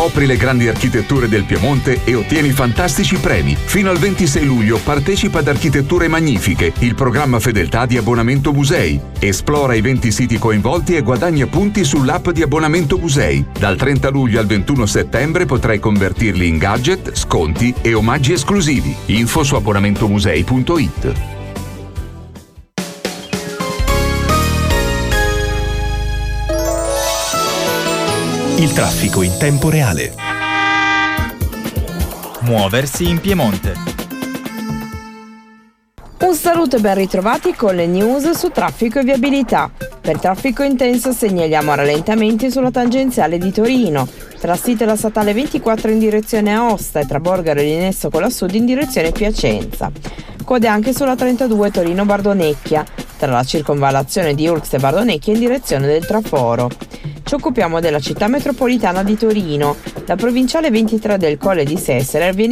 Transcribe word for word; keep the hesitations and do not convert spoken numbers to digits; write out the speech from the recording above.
Scopri le grandi architetture del Piemonte e ottieni fantastici premi. Fino al ventisei luglio partecipa ad Architetture Magnifiche, il programma fedeltà di Abbonamento Musei. Esplora i venti siti coinvolti e guadagna punti sull'app di Abbonamento Musei. Dal trenta luglio al ventuno settembre potrai convertirli in gadget, sconti e omaggi esclusivi. Info su abbonamentomusei punto it. Il traffico in tempo reale. Muoversi in Piemonte. Un saluto e ben ritrovati con le news su traffico e viabilità. Per traffico intenso segnaliamo rallentamenti sulla tangenziale di Torino, tra sito e la statale ventiquattro in direzione Aosta e tra Borgaro e Linesso con la Sud in direzione Piacenza. Code anche sulla trentadue Torino-Bardonecchia, tra la circonvallazione di Urx e Bardonecchia in direzione del Traforo. Ci occupiamo della città metropolitana di Torino. La provinciale ventitré del Colle di Sessere viene